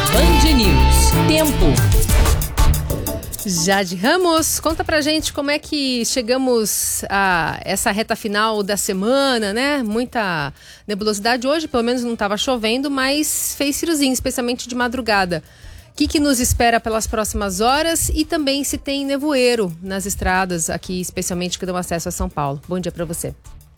Band News. Tempo. Jade Ramos, conta pra gente como é que chegamos a essa reta final da semana, né? Muita nebulosidade hoje, pelo menos não estava chovendo, mas fez friozinho, especialmente de madrugada. O que nos espera pelas próximas horas e também se tem nevoeiro nas estradas aqui, especialmente que dão acesso a São Paulo. Bom dia pra você.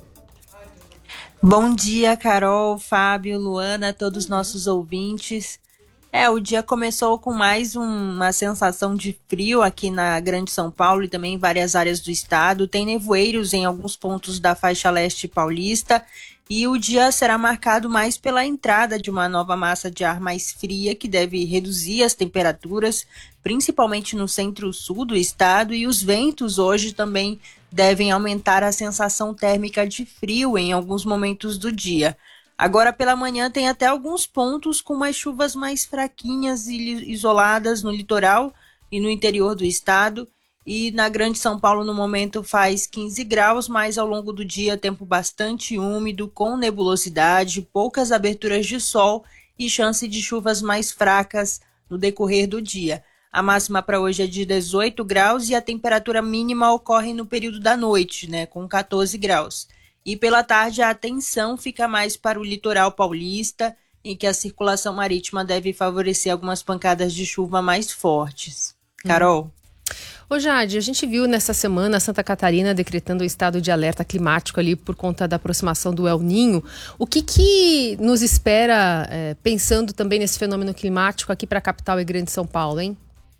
Bom dia, Carol, Fábio, Luana, todos os nossos ouvintes. O dia começou com mais uma sensação de frio aqui na Grande São Paulo e também em várias áreas do estado. Tem nevoeiros em alguns pontos da faixa leste paulista e o dia será marcado mais pela entrada de uma nova massa de ar mais fria que deve reduzir as temperaturas, principalmente no centro-sul do estado, e os ventos hoje também devem aumentar a sensação térmica de frio em alguns momentos do dia. Agora pela manhã tem até alguns pontos com umas chuvas mais fraquinhas e isoladas no litoral e no interior do estado. E na Grande São Paulo no momento faz 15 graus, mas ao longo do dia tempo bastante úmido, com nebulosidade, poucas aberturas de sol e chance de chuvas mais fracas no decorrer do dia. A máxima para hoje é de 18 graus e a temperatura mínima ocorre no período da noite, com 14 graus. E pela tarde a atenção fica mais para o litoral paulista, em que a circulação marítima deve favorecer algumas pancadas de chuva mais fortes. Carol? Ô Jade, a gente viu nessa semana Santa Catarina decretando o estado de alerta climático ali por conta da aproximação do El Niño. O que nos espera, pensando também nesse fenômeno climático aqui para a capital e Grande São Paulo, hein?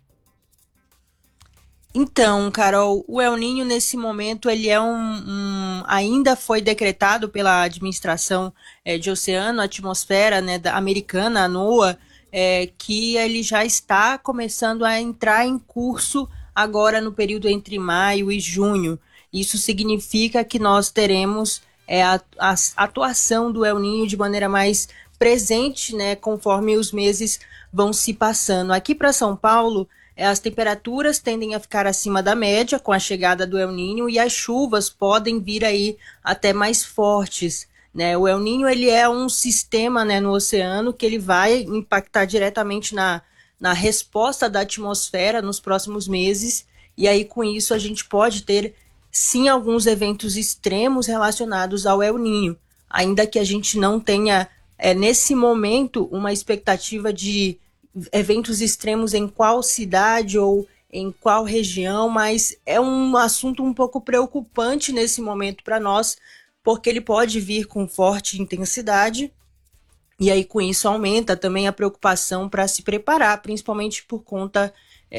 Então, Carol, o El Niño nesse momento ele é ainda foi decretado pela administração de oceano, atmosfera da americana, a NOAA, que ele já está começando a entrar em curso agora no período entre maio e junho. Isso significa que nós teremos a atuação do El Niño de maneira mais presente, conforme os meses vão se passando. Aqui para São Paulo, as temperaturas tendem a ficar acima da média com a chegada do El Niño e as chuvas podem vir aí até mais fortes. O El Niño ele é um sistema no oceano que ele vai impactar diretamente na resposta da atmosfera nos próximos meses, e aí com isso a gente pode ter sim alguns eventos extremos relacionados ao El Niño, ainda que a gente não tenha nesse momento uma expectativa de eventos extremos em qual cidade ou em qual região, mas é um assunto um pouco preocupante nesse momento para nós, porque ele pode vir com forte intensidade, e aí com isso aumenta também a preocupação para se preparar, principalmente por conta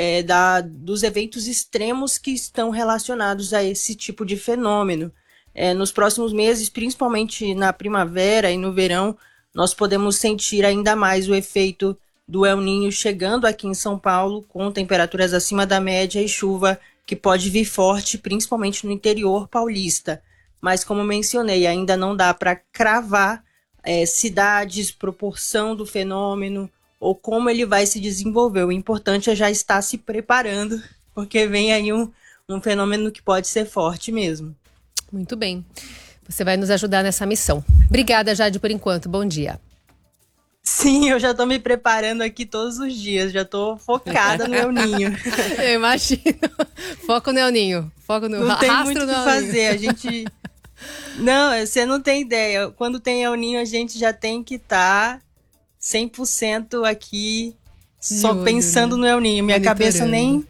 dos eventos extremos que estão relacionados a esse tipo de fenômeno. Nos próximos meses, principalmente na primavera e no verão, nós podemos sentir ainda mais o efeito do El Niño chegando aqui em São Paulo, com temperaturas acima da média e chuva que pode vir forte, principalmente no interior paulista. Mas como mencionei, ainda não dá para cravar cidades, proporção do fenômeno ou como ele vai se desenvolver. O importante é já estar se preparando, porque vem aí um fenômeno que pode ser forte mesmo. Muito bem. Você vai nos ajudar nessa missão. Obrigada, Jade, por enquanto. Bom dia. Sim, eu já estou me preparando aqui todos os dias, já estou focada no El Niño. Eu imagino. Foco no El Niño. Foco no não tem rastro muito o que fazer, a gente... Não, você não tem ideia. Quando tem El Niño, a gente já tem que estar 100% aqui, só pensando no El Niño. Minha cabeça nem...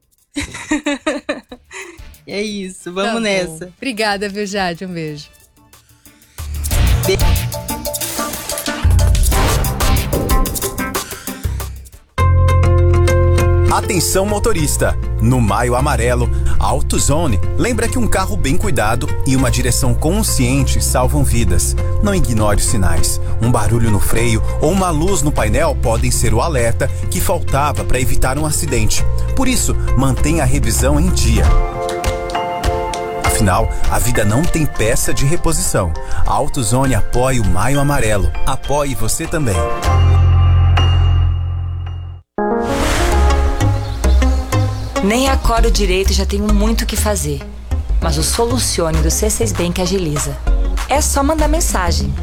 É isso, vamos nessa. Obrigada, viu, Jade? Um beijo. Atenção motorista! No Maio Amarelo, a AutoZone lembra que um carro bem cuidado e uma direção consciente salvam vidas. Não ignore os sinais. Um barulho no freio ou uma luz no painel podem ser o alerta que faltava para evitar um acidente. Por isso, mantenha a revisão em dia. Afinal, a vida não tem peça de reposição. A AutoZone apoia o Maio Amarelo. Apoie você também. Nem acordo direito e já tenho muito o que fazer. Mas o Solucione do C6 Bank agiliza. É só mandar mensagem.